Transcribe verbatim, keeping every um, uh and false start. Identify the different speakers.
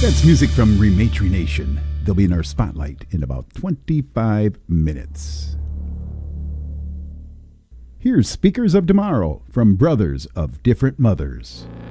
Speaker 1: That's music from Rematry Nation. They'll be in our spotlight in about twenty-five minutes. Here's Speakers of Tomorrow from Brothers of Different Mothers.